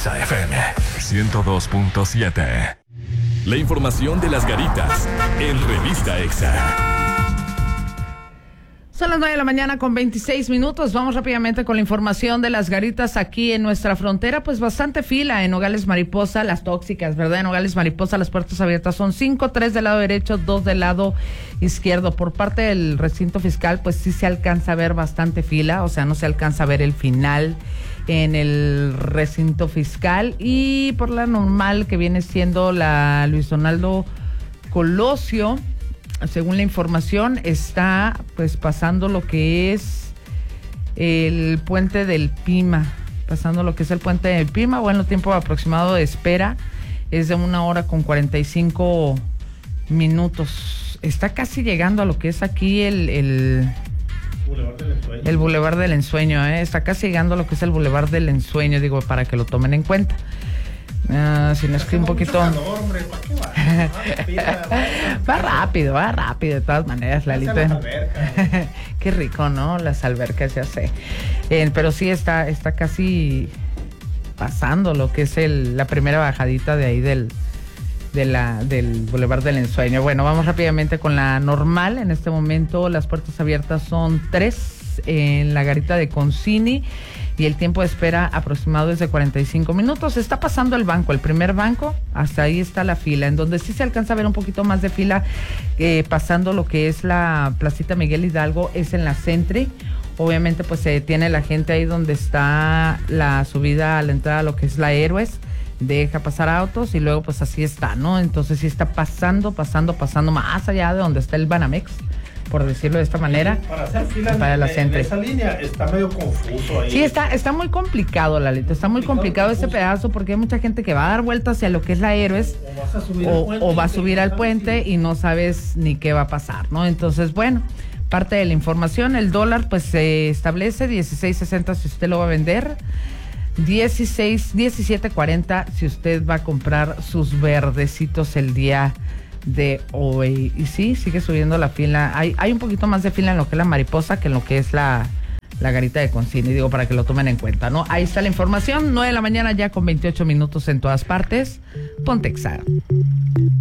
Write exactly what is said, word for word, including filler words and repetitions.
Exa F M ciento dos punto siete. La información de las garitas en Revista Exa. Son las nueve de la mañana con veintiséis minutos. Vamos rápidamente con la información de las garitas aquí en nuestra frontera. Pues bastante fila en Nogales Mariposa, las tóxicas, ¿verdad? En Nogales Mariposa las puertas abiertas son cinco, tres del lado derecho, dos del lado izquierdo. Por parte del recinto fiscal, pues sí se alcanza a ver bastante fila, o sea, no se alcanza a ver el final en el recinto fiscal. Y por la normal, que viene siendo la Luis Donaldo Colosio, según la información, está pues pasando lo que es el puente del Pima, pasando lo que es el puente del Pima. Bueno, el tiempo aproximado de espera es de una hora con cuarenta y cinco minutos. Está casi llegando a lo que es aquí el el Boulevard del Ensueño. El Boulevard del Ensueño, ¿eh? Está casi llegando a lo que es el Boulevard del Ensueño, digo, para que lo tomen en cuenta. Uh, si no es que un poquito calor, hombre, ¿para qué va? Va rápido, va rápido de todas maneras, Lalito. Qué rico, ¿no? Las albercas, ya sé. Eh, pero sí está, está casi pasando lo que es el, la primera bajadita de ahí del, de la, del Boulevard del Ensueño. Bueno, vamos rápidamente con la normal. En este momento las puertas abiertas son tres en la garita de Concini. Y el tiempo de espera aproximado es de cuarenta y cinco minutos. Está pasando el banco, el primer banco, hasta ahí está la fila. En donde sí se alcanza a ver un poquito más de fila, eh, pasando lo que es la Placita Miguel Hidalgo, es en la Sentry. Obviamente pues se detiene la gente ahí donde está la subida a la entrada a lo que es la Héroes. Deja pasar autos y luego pues así está, ¿no? Entonces sí está pasando, pasando, pasando más allá de donde está el Banamex, por decirlo de esta manera. Para hacer fila para en, la en esa línea está medio confuso ahí. Sí, está, está muy complicado, Lalito, está muy complicado ese pedazo porque hay mucha gente que va a dar vueltas hacia lo que es la Héroes o, vas a subir o, al puente, o va a subir al puente y no sabes ni qué va a pasar, ¿no? Entonces, bueno, parte de la información, el dólar pues se establece dieciséis sesenta si usted lo va a vender, dieciséis, diecisiete cuarenta si usted va a comprar sus verdecitos el día de hoy. Y sí, sigue subiendo la fila. Hay, hay un poquito más de fila en lo que es la Mariposa que en lo que es la, la garita de Concini, digo, para que lo tomen en cuenta, ¿no? Ahí está la información, nueve de la mañana ya con veintiocho minutos en todas partes. Ponte Exa.